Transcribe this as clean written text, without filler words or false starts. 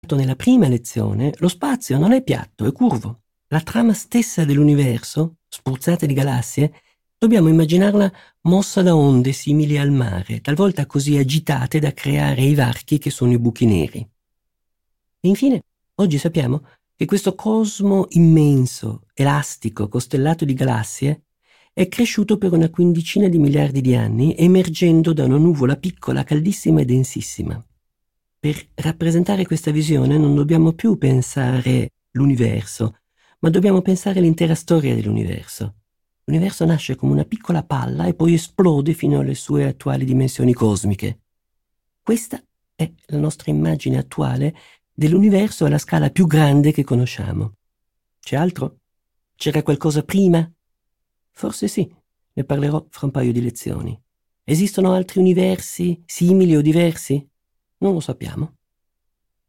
Nella prima lezione, lo spazio non è piatto, è curvo. La trama stessa dell'universo, spruzzata di galassie, dobbiamo immaginarla mossa da onde simili al mare, talvolta così agitate da creare i varchi che sono i buchi neri. E infine, oggi sappiamo che questo cosmo immenso, elastico, costellato di galassie, è cresciuto per una quindicina di miliardi di anni, emergendo da una nuvola piccola, caldissima e densissima. Per rappresentare questa visione non dobbiamo più pensare l'universo, ma dobbiamo pensare l'intera storia dell'universo. L'universo nasce come una piccola palla e poi esplode fino alle sue attuali dimensioni cosmiche. Questa è la nostra immagine attuale dell'universo alla scala più grande che conosciamo. C'è altro? C'era qualcosa prima? Forse sì, ne parlerò fra un paio di lezioni. Esistono altri universi simili o diversi? Non lo sappiamo.